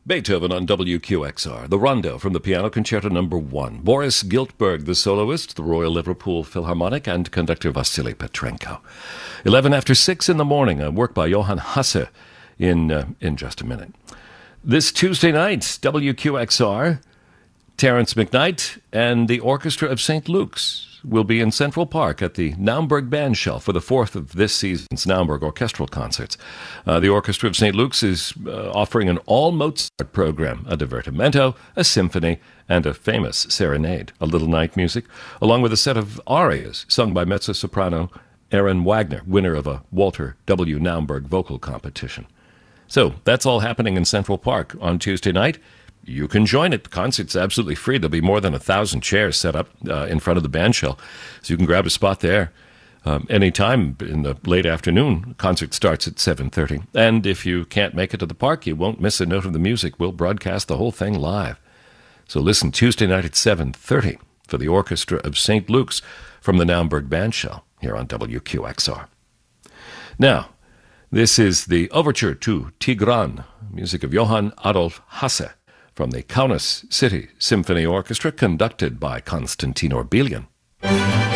Beethoven on WQXR, the Rondo from the Piano Concerto No. 1. Boris Giltburg, the soloist, the Royal Liverpool Philharmonic, and conductor Vasily Petrenko. 11 after 6 in the morning, a work by Johann Hasse in just a minute. This Tuesday night, WQXR, Terence McKnight and the Orchestra of St. Luke's will be in Central Park at the Naumburg Bandshell for the fourth of this season's Naumburg Orchestral Concerts. The Orchestra of St. Luke's is offering an all-Mozart program, a divertimento, a symphony, and a famous serenade, a little night music, along with a set of arias sung by mezzo-soprano Aaron Wagner, winner of a Walter W. Naumburg vocal competition. So that's all happening in Central Park on Tuesday night. You can join it. The concert's absolutely free. There'll be more than 1,000 chairs set up in front of the bandshell, so you can grab a spot there anytime in the late afternoon. The concert starts at 7:30. And if you can't make it to the park, you won't miss a note of the music. We'll broadcast the whole thing live. So listen Tuesday night at 7:30 for the Orchestra of St. Luke's from the Naumburg Bandshell here on WQXR. Now, this is the Overture to Tigran, music of Johann Adolf Hasse, from the Kaunas City Symphony Orchestra, conducted by Konstantin Orbilian.